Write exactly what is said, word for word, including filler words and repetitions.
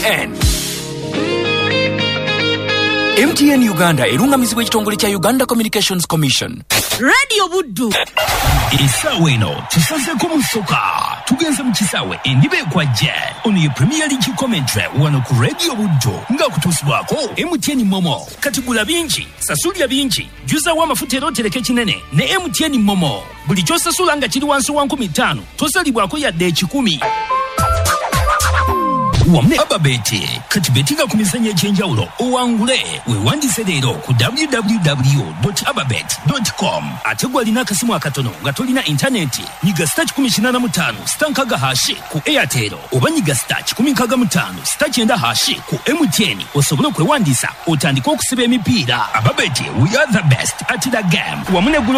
N. M T N Uganda erungamizibwa ekitongole kya Uganda Communications Commission. Radio Buddu. Isawe no tusaze ko musoka tugenze mu kisawe endibe kwa je ono ye Premier League commentary wano ku Radio Buddu nga kutusibwako M T N Momo katigula bingi sasulya bingi juza wa mafutero tereke kinene ne M T N Momo buli kyosasula nga kiri wansi wa nkumi ttaano tosalibwako yadde ekikumi. Wamne ababeti kati betinga ku mizanyo ekyenjawulo owangule wewandise leero ku w w w dot ababet dot com ate gwalina akasimu akatono nga tolina intaneti nyiga star kumi na ttaano star nkaga hashi ku Airtel oba nyiga star kumi na ttaano star kyenda hashi ku M T N osobole okwewandisa otandika okusiba emipiira. Ababeti, we are the best at the game. Wamune